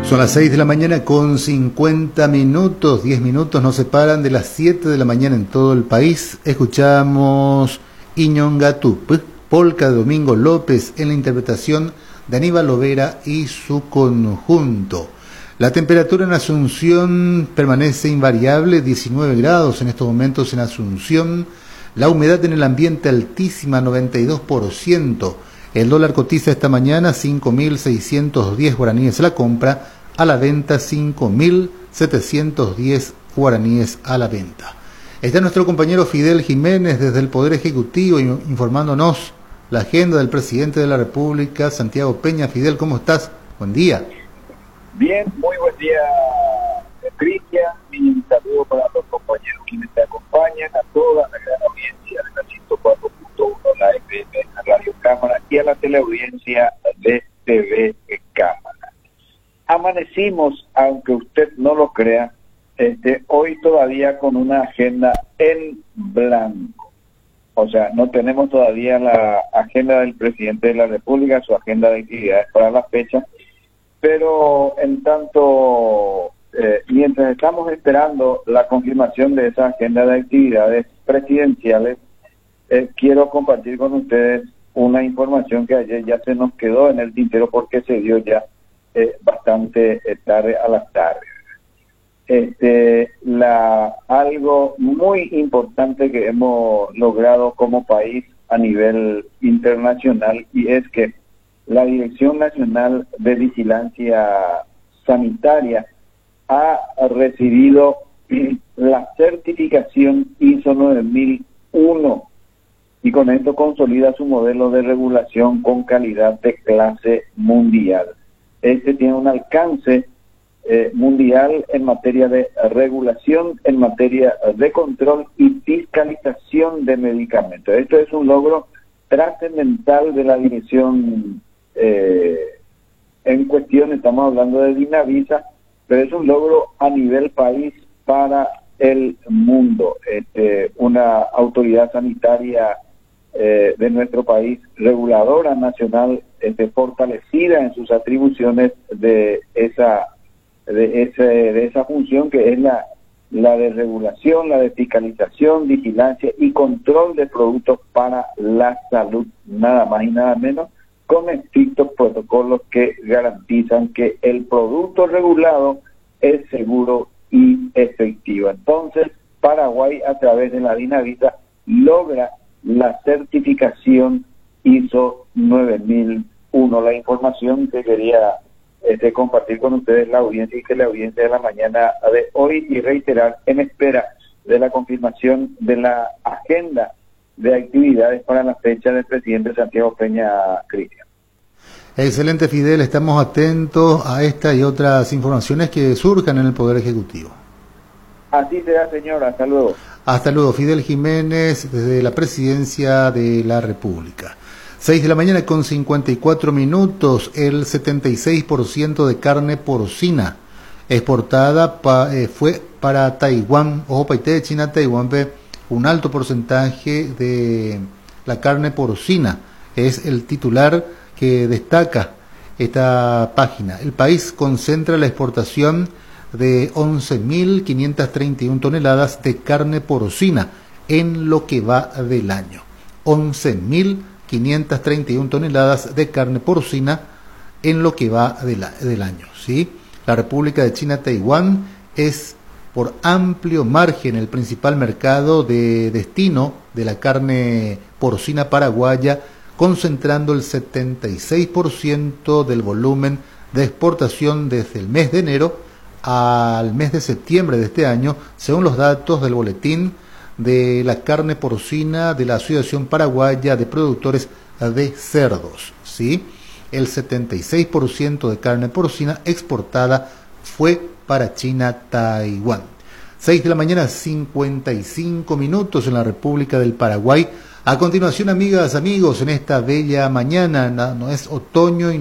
Son las 6 de la mañana con 50 minutos, 10 minutos nos separan de las 7 de la mañana en todo el país. Escuchamos Iñongatup, polca de Domingo López en la interpretación de Aníbal Lovera y su conjunto. La temperatura en Asunción permanece invariable, 19 grados en estos momentos en Asunción. La humedad en el ambiente altísima, 92%. El dólar cotiza esta mañana 5.610 guaraníes a la compra, a la venta 5.710 guaraníes a la venta. Está nuestro compañero Fidel Jiménez desde el Poder Ejecutivo informándonos la agenda del presidente de la República, Santiago Peña. Fidel, ¿cómo estás? Buen día. Bien, muy buen día, Cristian. Mi saludo para los compañeros quienes te acompañan, a toda la gran audiencia de la 104.1, la FM, la Radio Cámara y a la teleaudiencia de TV Cámara. Amanecimos, aunque usted no lo crea, hoy todavía con una agenda en blanco. O sea, no tenemos todavía la agenda del presidente de la República, su agenda de actividades para la fecha, pero en tanto, mientras estamos esperando la confirmación de esa agenda de actividades presidenciales, quiero compartir con ustedes una información que ayer ya se nos quedó en el tintero porque se dio ya bastante tarde a la tarde. Algo muy importante que hemos logrado como país a nivel internacional, y es que la Dirección Nacional de Vigilancia Sanitaria ha recibido la certificación ISO 9001 y con esto consolida su modelo de regulación con calidad de clase mundial. Este tiene un alcance mundial en materia de regulación, en materia de control y fiscalización de medicamentos. Esto es un logro trascendental de la dirección en cuestión. Estamos hablando de Dinavisa, pero es un logro a nivel país para el mundo. Una autoridad sanitaria de nuestro país, reguladora nacional, fortalecida en sus atribuciones de esa función que es la de regulación, la de fiscalización, vigilancia y control de productos para la salud, nada más y nada menos, con estrictos protocolos que garantizan que el producto regulado es seguro y efectivo. Entonces, Paraguay, a través de la Dinavisa, logra la certificación ISO 9001. La información que quería compartir con ustedes la audiencia y que la audiencia de la mañana de hoy, y reiterar en espera de la confirmación de la agenda de actividades para la fecha del presidente Santiago Peña, Cristian. Excelente, Fidel, estamos atentos a esta y otras informaciones que surjan en el Poder Ejecutivo. Así será, señor. Hasta luego. Hasta luego, Fidel Jiménez, desde la Presidencia de la República. 6 de la mañana con 54 minutos, el 76% de carne porcina exportada fue para Taiwán. Ojo, paité de China, Taiwán, un alto porcentaje de la carne porcina. Es el titular que destaca esta página. El país concentra la exportación de 11.531 toneladas de carne porcina en lo que va del año. 11.531 toneladas de carne porcina en lo que va del año, ¿sí? La República de China, Taiwán, es por amplio margen el principal mercado de destino de la carne porcina paraguaya, concentrando el 76% del volumen de exportación desde el mes de enero al mes de septiembre de este año, según los datos del boletín de la carne porcina de la Asociación Paraguaya de Productores de Cerdos, ¿sí? El 76% de carne porcina exportada fue para China, Taiwán. 6 de la mañana, 55 minutos en la República del Paraguay. A continuación, amigas, amigos, en esta bella mañana, no es otoño y